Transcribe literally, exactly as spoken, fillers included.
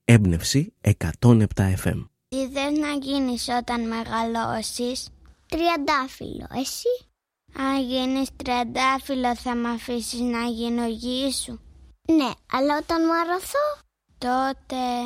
Έμπνευση εκατόν επτά εφ εμ. Τι θες να γίνεις όταν μεγαλώσεις? Τριαντάφυλλο, εσύ? Αν γίνεις τριαντάφυλλο θα μ' αφήσεις να γίνω γη σου? Ναι, αλλά όταν μαρωθώ? Τότε